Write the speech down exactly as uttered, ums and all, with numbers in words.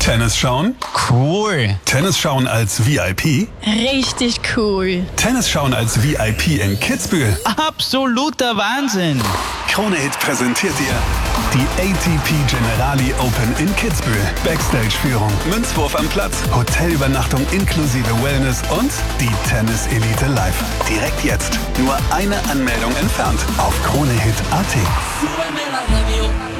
Tennis schauen? Cool. Tennis schauen als V I P? Richtig cool. Tennis schauen als V I P in Kitzbühel? Absoluter Wahnsinn. Krone Hit präsentiert dir die A T P Generali Open in Kitzbühel. Backstage-Führung, Münzwurf am Platz, Hotelübernachtung inklusive Wellness und die Tennis-Elite live. Direkt jetzt. Nur eine Anmeldung entfernt auf kronehit punkt at.